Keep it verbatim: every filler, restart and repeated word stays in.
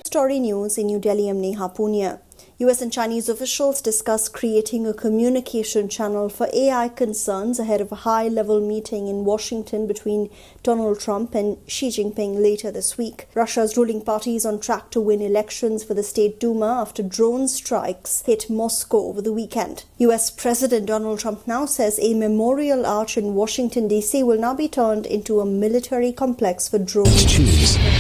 Story News in New Delhi. I'm Neha Punia. U S and Chinese officials discuss creating a communication channel for A I concerns ahead of a high-level meeting in Washington between Donald Trump and Xi Jinping later this week. Russia's ruling party is on track to win elections for the State Duma after drone strikes hit Moscow over the weekend. U S President Donald Trump now says a memorial arch in Washington, D C will now be turned into a military complex for drones.